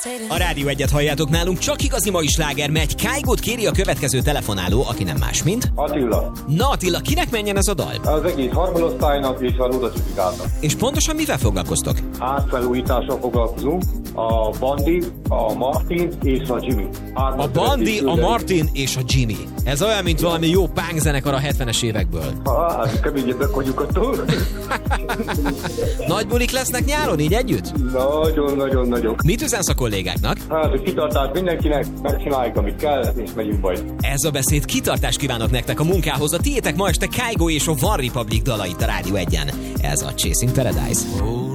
A Rádió Egyet halljátok, nálunk csak igazi mai sláger megy. Kygot kéri a következő telefonáló, aki nem más, mint... Attila. Na Attila, kinek menjen ez a dal? Az egész harmadosztálynak és a Ludacifikának. És pontosan mivel foglalkoztok? Átfelújítással foglalkozunk. A Bandi, a Martin és a Jimmy. A Bandi, a Martin és a Jimmy. Ez olyan, mint valami jó punk zenekar a 70-es évekből. Hát, keményebbek vagyunk attól. Nagy bulik lesznek nyáron, így együtt? Nagyon. Mit üzensz a kollégáknak? Hát, hogy kitartást mindenkinek, megcsináljuk, amit kell, és megyünk majd. Ez a beszéd, kitartást kívánok nektek a munkához. A tiétek ma este Kygo és a One Republic dalait a Rádió 1-en. Ez a Chasing Paradise.